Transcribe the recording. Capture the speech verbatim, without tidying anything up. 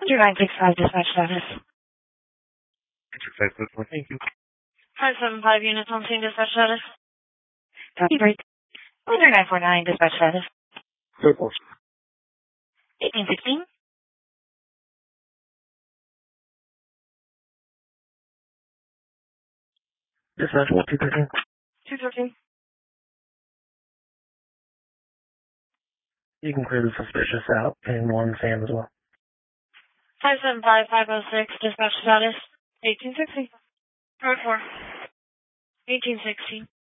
Under nine six five dispatch status. five foot four, thank you. five seven five units on scene dispatch status. Copy break. Under nine four nine dispatch status. Circle. eighteen sixteen. Dispatch one two thirteen. two thirteen. You can clear the suspicious out in one SAM as well. five seven five five oh six dispatch status. eighteen sixty. Road four. eighteen sixty.